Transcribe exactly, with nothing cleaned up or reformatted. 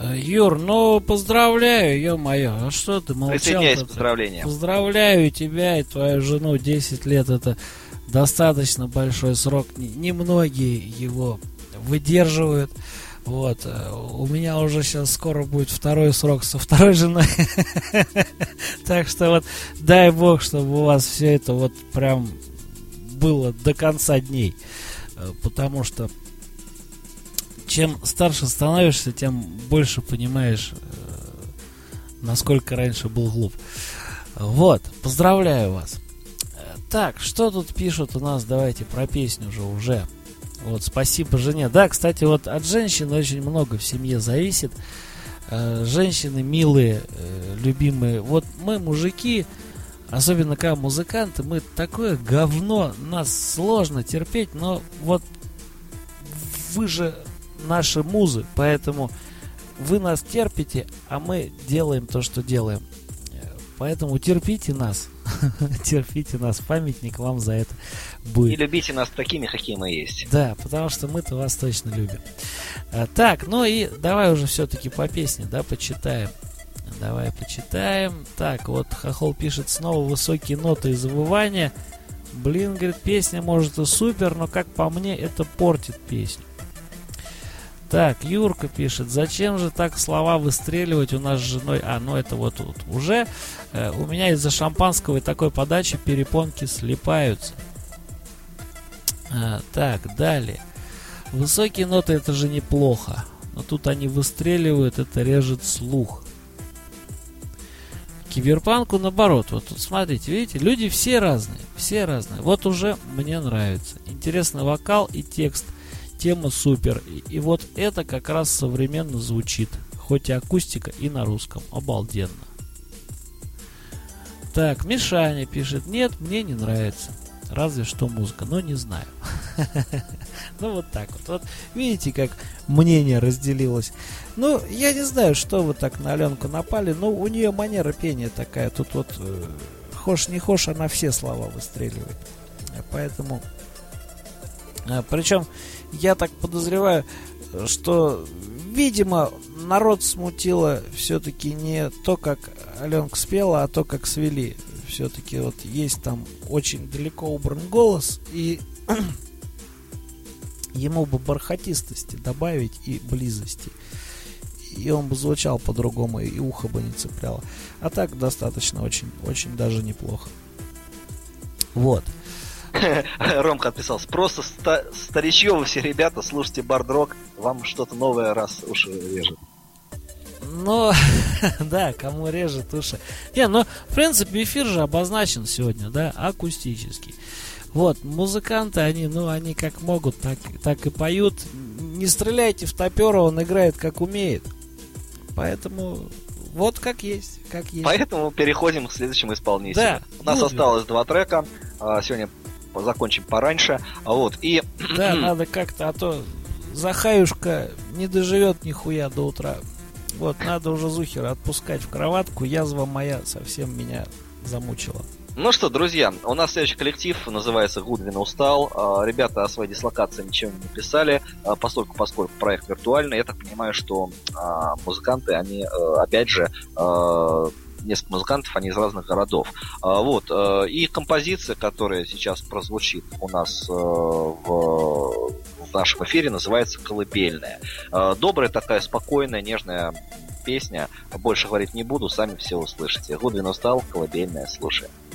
Юр, ну поздравляю, ё-моё, а что ты молчал? Присоединяюсь к поздравлениям. Поздравляю тебя и твою жену, десять лет это достаточно большой срок, немногие его выдерживают. Вот, у меня уже сейчас скоро будет второй срок со второй женой. Так что вот, дай бог, чтобы у вас все это вот прям было до конца дней. Потому что чем старше становишься, тем больше понимаешь, насколько раньше был глуп. Вот, поздравляю вас. Так, что тут пишут у нас? Давайте про песню уже уже. Вот, спасибо жене. Да, кстати, вот от женщин очень много в семье зависит. Женщины милые, любимые. Вот мы, мужики, особенно когда музыканты, мы такое говно, нас сложно терпеть, но вот вы же наши музы, поэтому вы нас терпите, а мы делаем то, что делаем. Поэтому терпите нас. Терпите нас. Памятник вам за это будет. И любите нас такими, какие мы есть. Да, потому что мы-то вас точно любим. А, так, ну и давай уже все-таки по песне, да, почитаем. Давай почитаем. Так, вот Хохол пишет: снова высокие ноты и завывания. Блин, говорит, песня может и супер, но как по мне, это портит песню. Так, Юрка пишет: зачем же так слова выстреливать у нас с женой? А, ну это вот тут уже. Э, у меня из-за шампанского и такой подачи перепонки слипаются. А, так, далее. Высокие ноты — это же неплохо. Но тут они выстреливают, это режет слух. Киберпанку наоборот. Вот тут смотрите, видите, люди все разные. Все разные. Вот уже мне нравится. Интересный вокал и текст. Тема супер. И, и вот это как раз современно звучит. Хоть и акустика, и на русском. Обалденно. Так, Мишаня пишет: нет, мне не нравится. Разве что музыка, но не знаю. Ну вот так вот. Вот видите, как мнение разделилось. Ну, я не знаю, что вы так на Аленку напали, но у нее манера пения такая. Тут вот хошь не хошь, она все слова выстреливает. Поэтому... Причем я так подозреваю, что, видимо, народ смутило все-таки не то, как Аленка спела, а то, как свели. Все-таки вот есть там очень далеко убран голос, и ему бы бархатистости добавить и близости. И он бы звучал по-другому, и ухо бы не цепляло. А так достаточно очень, очень даже неплохо. Вот. Ромка отписался: просто ста- старичье вы все, ребята, слушайте бард-рок, вам что-то новое раз уши режет. Ну, да, кому режет уши. Не, ну, в принципе, эфир же обозначен сегодня, да, акустический. Вот, музыканты, они, ну, они как могут, так, так и поют. Не стреляйте в топера, он играет как умеет. Поэтому вот как есть, как есть. Поэтому переходим к следующему исполнителю. Да, у нас Гудвин. Осталось два трека. Сегодня закончим пораньше. Вот, и... Да, надо как-то, а то Захаюшка не доживет нихуя до утра. Вот, надо уже Зухера отпускать в кроватку. Язва моя совсем меня замучила. Ну что, друзья, у нас следующий коллектив называется «Гудвин устал». Ребята о своей дислокации ничего не написали, поскольку, поскольку проект виртуальный. Я так понимаю, что музыканты, они, опять же, несколько музыкантов, они из разных городов. Вот. И композиция, которая сейчас прозвучит у нас в, в нашем эфире, называется «Колыбельная». Добрая такая, спокойная, нежная песня. Больше говорить не буду, сами все услышите. «Гудвин устал», «Колыбельная», слушаем.